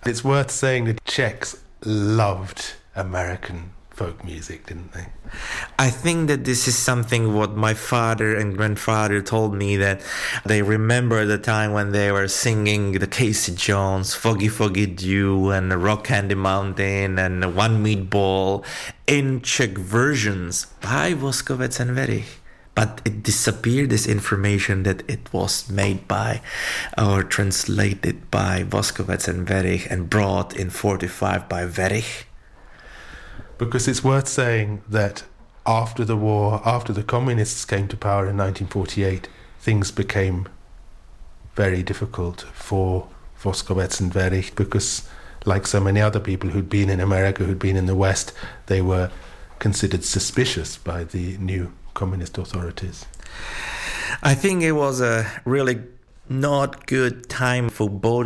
It's worth saying that Czechs loved American folk music, didn't they? I think that this is something what my father and grandfather told me, that they remember the time when they were singing the Casey Jones, Foggy Foggy Dew and Rock Candy Mountain and One Meatball in Czech versions by Voskovec and Werich. But it disappeared, this information, that it was made by or translated by Voskovec and Werich and brought in 45 by Werich. Because it's worth saying that after the war, after the communists came to power in 1948, things became very difficult for Voskovec and Werich, because like so many other people who'd been in America, who'd been in the West, they were considered suspicious by the new communist authorities. I think it was a really not good time for both